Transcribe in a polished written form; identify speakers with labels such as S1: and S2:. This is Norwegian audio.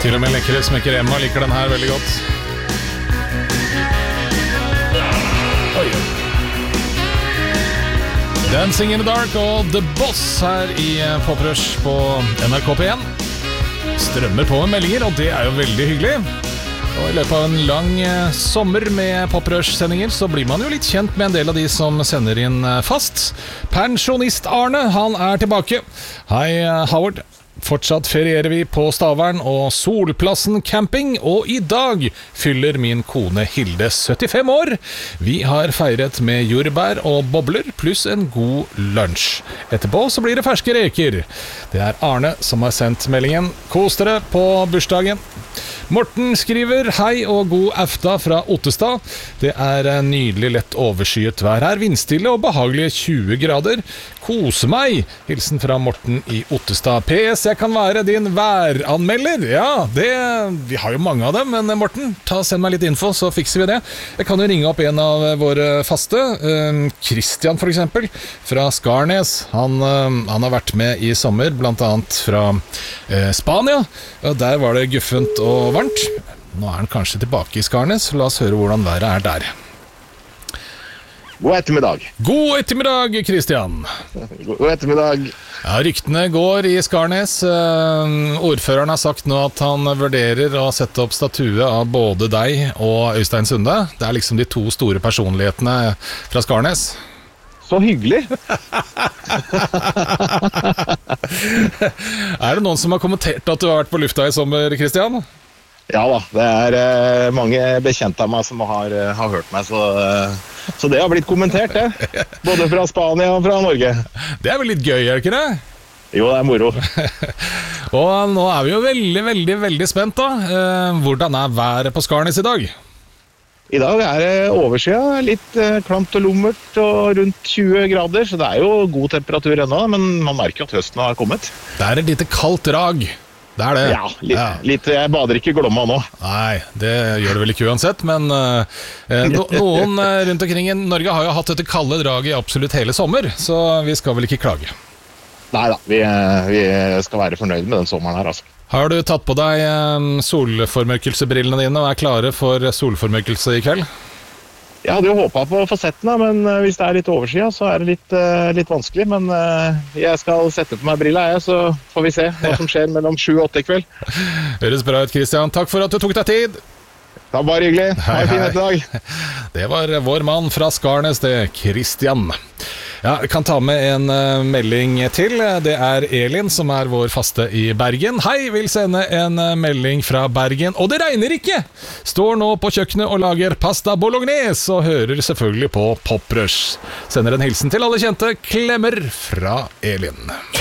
S1: Til og med lekre smekker Emma liker den her veldig godt. Oi. Dancing in the Dark og The Boss her i Pop Rush på NRK P1. Strømmer på med meldinger, og det er jo veldig hyggelig. Og i løpet av en lang sommer med Pop Rush-sendinger så blir man jo litt kjent med en del av de som sender inn fast. Pensjonist Arne, han er tilbake. Hei, Howard. Fortsatt ferierer vi på Stavern og Solplassen camping, og i dag fyller min kone Hilde 75 år. Vi har feiret med jordbær og bobler, pluss en god lunsj. Etterpå så blir det ferske reker. Det er Arne som har sendt meldingen. Kos dere på bursdagen. Morten skriver hei og god afta fra Ottestad. Det er nydelig lett overskyet vær her, vindstille og behagelige 20 grader. Kose meg! Hilsen fra Morten i Ottestad. PS, jeg kan være din væranmelder. Ja, vi har jo mange av dem, men Morten, send meg litt info, så fikser vi det. Jeg kan jo ringe opp en av våre faste, Christian for eksempel, fra Skarnes. Han har vært med i sommer, blant annet fra Spania. Og der var det guffent og varmt. Nå er han kanskje tilbake i Skarnes. La oss høre hvordan været er der.
S2: God ettermiddag.
S1: God ettermiddag, Christian.
S2: God ettermiddag.
S1: Ja, ryktene går i Skarnes. Ordføreren har sagt nå at han vurderer å sette opp statue av både deg og Øystein Sunde. Det er liksom de to store personlighetene fra Skarnes.
S2: Så hyggelig.
S1: Er det noen som har kommentert at du har vært på lufta i sommer, Christian?
S2: Ja da, det er mange bekjente av meg som har hørt meg, så det har blitt kommentert, det. Både fra Spania og fra Norge.
S1: Det er vel litt gøy, er det ikke det?
S2: Jo, det er moro.
S1: Og nå er vi jo veldig spent da. Hvordan er været på Skarnes i dag?
S2: I dag er det overskya, litt klamt og lummert og rundt 20 grader, så det er jo god temperatur ennå, men man merker jo at høsten har kommet.
S1: Det er et lite kaldt drag. Det er det.
S2: Ja, litt, jeg bader ikke i Glomma nå.
S1: Nei, det gjør det vel ikke uansett, men noen rundt omkring i Norge har jo hatt dette kalde draget i absolutt hele sommer, så vi skal vel ikke klage.
S2: Neida, vi skal være fornøyd med den sommeren her, altså.
S1: Har du tatt på deg solformørkelsebrillene dine og er klare for solformørkelse i kveld?
S2: Jeg hadde jo håpet på å få sett den, men hvis det er litt overskya, så er det litt vanskelig. Men jeg skal sette på meg brillene, så får vi se hva som skjer mellom 7 og 8 i kveld.
S1: Høres bra ut, Christian. Takk for at du tok deg tid.
S2: Det var bare hyggelig. Ha en fin etterdag.
S1: Det var vår mann fra Skarnes, det, Christian. Ja, jeg kan ta med en melding til. Det er Elin som er vår faste i Bergen. Hei, vil sende en melding fra Bergen. Og det regner ikke! Står nå på kjøkkenet og lager pasta bolognese og hører selvfølgelig på Pop Rush. Sender en hilsen til alle kjente. Klemmer fra Elin.